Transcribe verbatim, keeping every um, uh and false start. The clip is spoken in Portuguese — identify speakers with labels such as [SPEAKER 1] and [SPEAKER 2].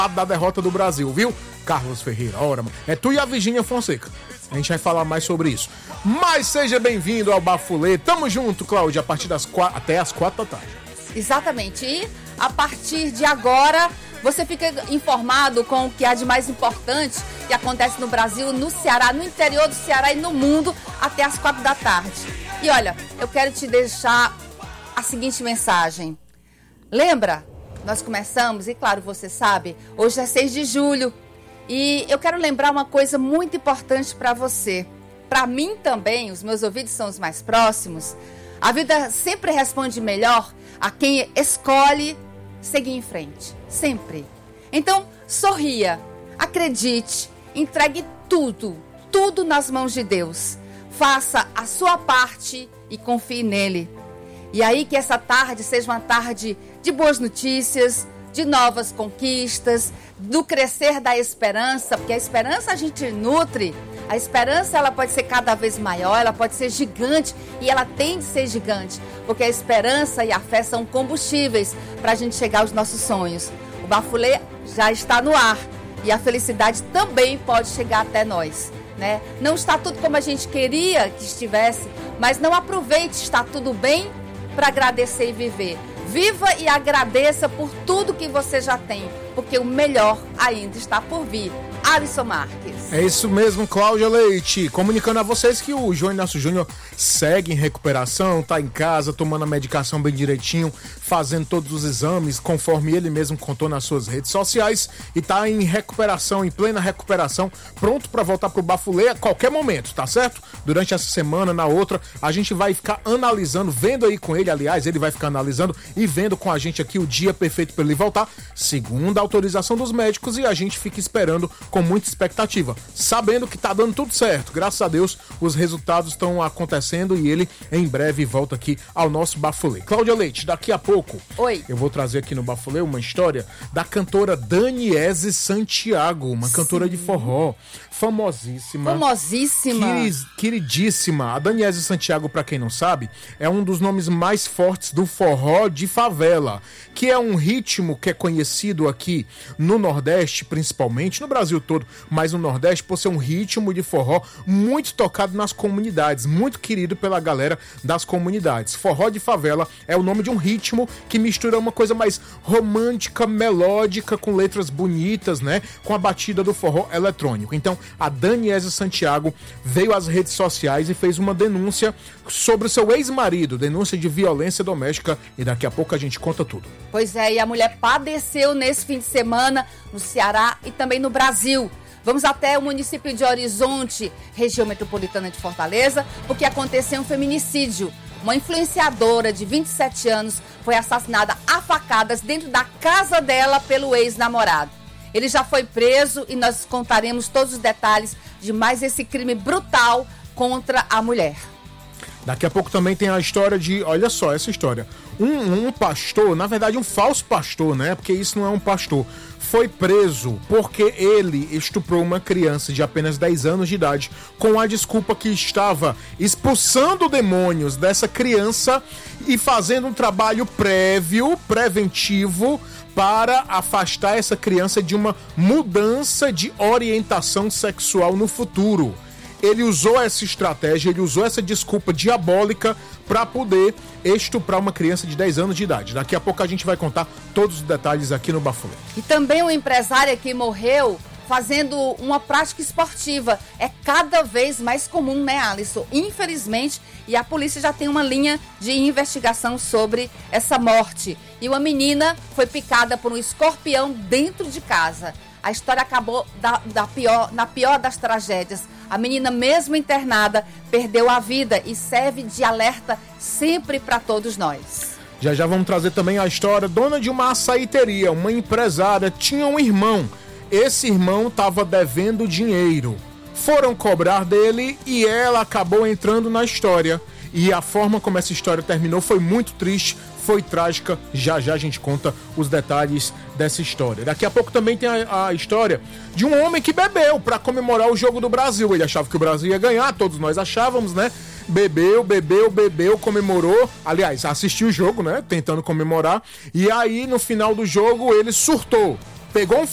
[SPEAKER 1] da derrota do Brasil, viu? Carlos Ferreira, ora, mano. É tu e a Virgínia Fonseca. A gente vai falar mais sobre isso. Mas seja bem-vindo ao Bafulê. Tamo junto, Cláudia, a partir das quatro, até as quatro da tarde.
[SPEAKER 2] Exatamente. E a partir de agora, você fica informado com o que há de mais importante que acontece no Brasil, no Ceará, no interior do Ceará e no mundo, até as quatro da tarde. E olha, eu quero te deixar a seguinte mensagem. Lembra? Nós começamos, e claro, você sabe, hoje é seis de julho. E eu quero lembrar uma coisa muito importante para você. Para mim também, os meus ouvidos são os mais próximos. A vida sempre responde melhor a quem escolhe seguir em frente. Sempre. Então, sorria, acredite, entregue tudo, tudo nas mãos de Deus. Faça a sua parte e confie nele. E aí que essa tarde seja uma tarde de boas notícias, de novas conquistas, do crescer da esperança, porque a esperança a gente nutre. A esperança ela pode ser cada vez maior, ela pode ser gigante e ela tem de ser gigante, porque a esperança e a fé são combustíveis para a gente chegar aos nossos sonhos. O Bafulê já está no ar e a felicidade também pode chegar até nós, né? Não está tudo como a gente queria que estivesse, mas não aproveite estar tudo bem para agradecer e viver. Viva e agradeça por tudo que você já tem, porque o melhor ainda está por vir. Alisson Marques.
[SPEAKER 1] É isso mesmo, Cláudia Leite. Comunicando a vocês que o João Inácio Júnior segue em recuperação, tá em casa, tomando a medicação bem direitinho, fazendo todos os exames, conforme ele mesmo contou nas suas redes sociais, e tá em recuperação, em plena recuperação, pronto para voltar pro Bafulê a qualquer momento, tá certo? Durante essa semana, na outra, a gente vai ficar analisando, vendo aí com ele, aliás, ele vai ficar analisando e vendo com a gente aqui o dia perfeito para ele voltar, segundo a autorização dos médicos, e a gente fica esperando com muita expectativa, sabendo que tá dando tudo certo. Graças a Deus, os resultados estão acontecendo e ele em breve volta aqui ao nosso Bafulê. Cláudia Leite, daqui a pouco,
[SPEAKER 2] Oi.
[SPEAKER 1] eu vou trazer aqui no Bafulê uma história da cantora Daniese Santiago, uma Sim. cantora de forró, famosíssima.
[SPEAKER 2] Famosíssima.
[SPEAKER 1] Querid, queridíssima. A Daniese Santiago, pra quem não sabe, é um dos nomes mais fortes do forró de favela, que é um ritmo que é conhecido aqui no Nordeste, principalmente, no Brasil todo, mas no Nordeste, por ser um ritmo de forró muito tocado nas comunidades, muito querido pela galera das comunidades. Forró de favela é o nome de um ritmo que mistura uma coisa mais romântica, melódica, com letras bonitas, né? Com a batida do forró eletrônico. Então, a Daniese Santiago veio às redes sociais e fez uma denúncia sobre o seu ex-marido, denúncia de violência doméstica, e daqui a pouco a gente conta tudo.
[SPEAKER 2] Pois é, e a mulher padeceu nesse fim de semana no Ceará e também no Brasil. Vamos até o município de Horizonte, região metropolitana de Fortaleza, porque aconteceu um feminicídio. Uma influenciadora de vinte e sete anos foi assassinada a facadas dentro da casa dela pelo ex-namorado. Ele já foi preso e nós contaremos todos os detalhes de mais esse crime brutal contra a mulher.
[SPEAKER 1] Daqui a pouco também tem a história de, olha só essa história, um, um pastor, na verdade um falso pastor, né, porque isso não é um pastor, foi preso porque ele estuprou uma criança de apenas dez anos de idade com a desculpa que estava expulsando demônios dessa criança e fazendo um trabalho prévio, preventivo, para afastar essa criança de uma mudança de orientação sexual no futuro. Ele usou essa estratégia, ele usou essa desculpa diabólica para poder estuprar uma criança de dez anos de idade. Daqui a pouco a gente vai contar todos os detalhes aqui no Bafulê.
[SPEAKER 2] E também uma empresária que morreu fazendo uma prática esportiva. É cada vez mais comum, né, Alisson? Infelizmente, e a polícia já tem uma linha de investigação sobre essa morte. E uma menina foi picada por um escorpião dentro de casa. A história acabou da, da pior, na pior das tragédias. A menina, mesmo internada, perdeu a vida e serve de alerta sempre para todos nós.
[SPEAKER 1] Já já vamos trazer também a história. Dona de uma açaiteria, uma empresária, tinha um irmão. Esse irmão estava devendo dinheiro. Foram cobrar dele e ela acabou entrando na história. E a forma como essa história terminou foi muito triste, foi trágica. Já já a gente conta os detalhes dessa história. Daqui a pouco também tem a, a história de um homem que bebeu para comemorar o jogo do Brasil. Ele achava que o Brasil ia ganhar, todos nós achávamos, né? Bebeu, bebeu, bebeu, comemorou. Aliás, assistiu o jogo, né? Tentando comemorar. E aí, no final do jogo, ele surtou. Pegou um